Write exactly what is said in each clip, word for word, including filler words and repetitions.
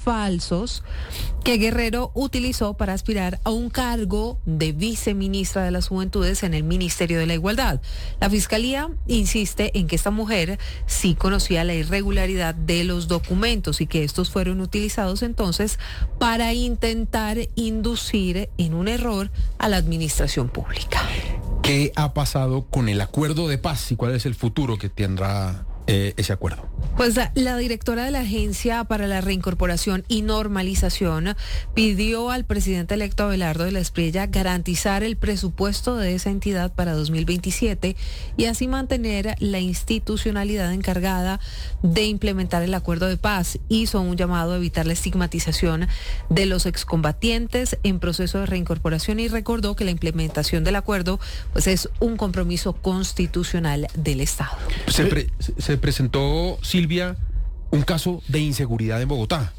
falsos que Guerrero utilizó para aspirar a un cargo de viceministra de las Juventudes en el Ministerio de la Igualdad. La Fiscalía insiste en que esta mujer sí conocía la irregularidad de los documentos y que estos fueron utilizados entonces para intentar inducir en un error a la administración pública. ¿Qué ha pasado con el acuerdo de paz y cuál es el futuro que tendrá eh, ese acuerdo? Pues la, la directora de la Agencia para la Reincorporación y Normalización pidió al presidente electo Abelardo de la Espriella garantizar el presupuesto de esa entidad para dos mil veintisiete y así mantener la institucionalidad encargada de implementar el acuerdo de paz. Hizo un llamado a evitar la estigmatización de los excombatientes en proceso de reincorporación y recordó que la implementación del acuerdo pues es un compromiso constitucional del Estado. Se, pre- se presentó, Silvia, un caso de inseguridad en Bogotá.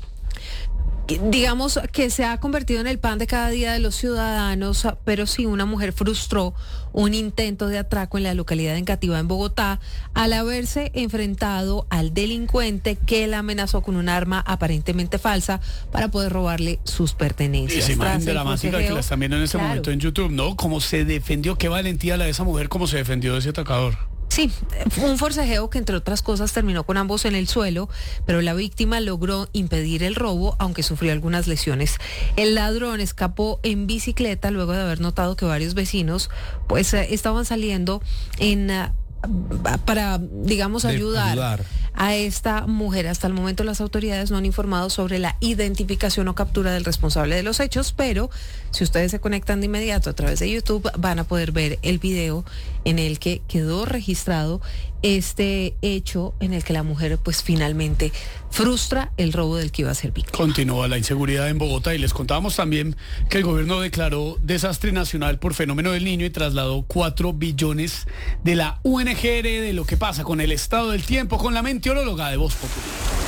Digamos que se ha convertido en el pan de cada día de los ciudadanos, pero sí una mujer frustró un intento de atraco en la localidad de Engativá, en Bogotá, al haberse enfrentado al delincuente que la amenazó con un arma aparentemente falsa para poder robarle sus pertenencias. Esa imagen dramática que la están viendo en este claro. momento en YouTube, ¿no? Cómo se defendió, qué valentía la de esa mujer, cómo se defendió de ese atacador. Sí, fue un forcejeo que entre otras cosas terminó con ambos en el suelo, pero la víctima logró impedir el robo, aunque sufrió algunas lesiones. El ladrón escapó en bicicleta luego de haber notado que varios vecinos pues eh, estaban saliendo en uh, para, digamos, ayudar, ayudar a esta mujer. Hasta el momento las autoridades no han informado sobre la identificación o captura del responsable de los hechos, pero si ustedes se conectan de inmediato a través de YouTube van a poder ver el video en el que quedó registrado este hecho en el que la mujer pues finalmente frustra el robo del que iba a ser víctima. Continúa la inseguridad en Bogotá y les contábamos también que el gobierno declaró desastre nacional por fenómeno del Niño y trasladó cuatro billones de la U N G R de lo que pasa con el estado del tiempo con la meteoróloga de Voz Populi.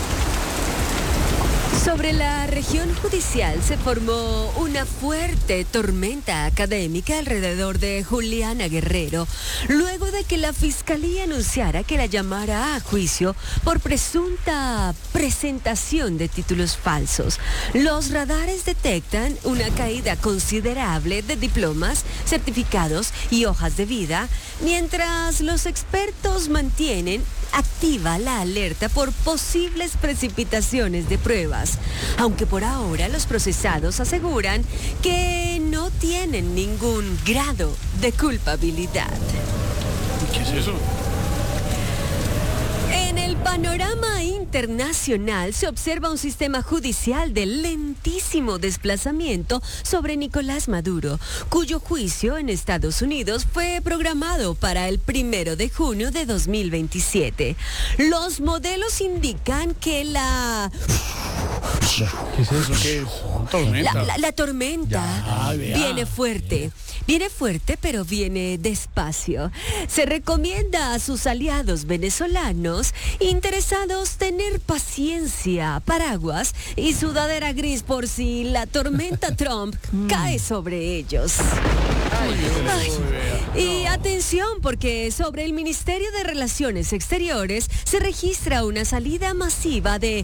Sobre la región judicial se formó una fuerte tormenta académica alrededor de Juliana Guerrero, luego de que la Fiscalía anunciara que la llamara a juicio por presunta presentación de títulos falsos. Los radares detectan una caída considerable de diplomas, certificados y hojas de vida, mientras los expertos mantienen activa la alerta por posibles precipitaciones de pruebas, aunque por ahora los procesados aseguran que no tienen ningún grado de culpabilidad. ¿Qué es eso? En el panorama internacional se observa un sistema judicial de lentísimo desplazamiento sobre Nicolás Maduro, cuyo juicio en Estados Unidos fue programado para el primero de junio de dos mil veintisiete. Los modelos indican que la... ¿Qué es eso? ¿Qué es? ¿Tormenta? La, la, la tormenta ah, viene fuerte. Viene fuerte, pero viene despacio. Se recomienda a sus aliados venezolanos interesados tener paciencia, paraguas y sudadera gris por si la tormenta Trump cae sobre ellos. Ay, y atención, porque sobre el Ministerio de Relaciones Exteriores se registra una salida masiva de...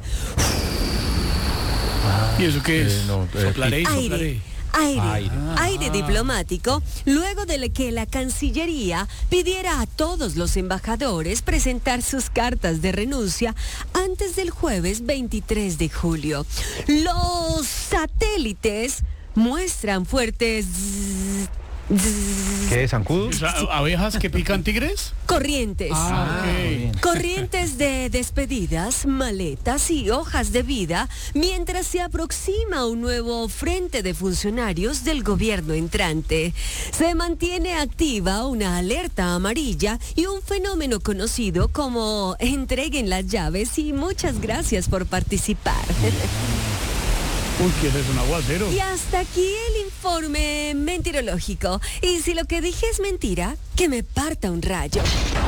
¿Y eso qué es? Eh, no, eh, soplaré, aire. soplaré. Aire, Aire. aire diplomático, luego de que la Cancillería pidiera a todos los embajadores presentar sus cartas de renuncia antes del jueves veintitrés de julio. Los satélites muestran fuertes... ¿Qué es, zancudo? O sea, ¿abejas que pican tigres? Corrientes. Ah, ok. Corrientes de despedidas, maletas y hojas de vida, mientras se aproxima un nuevo frente de funcionarios del gobierno entrante. Se mantiene activa una alerta amarilla y un fenómeno conocido como entreguen las llaves y muchas gracias por participar. Uy, ¿qué es eso? ¿Un aguacero? Y hasta aquí el informe mentirológico. Y si lo que dije es mentira, que me parta un rayo.